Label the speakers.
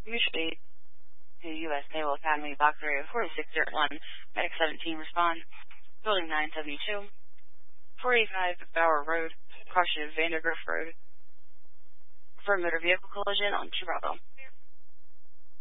Speaker 1: Mutual aid to U.S. Naval Academy, Box Area 4601, Medic 17, respond. Building 972, 485 Bower Road, caution Vandergrift Road. For motor vehicle collision on 2 Bravo.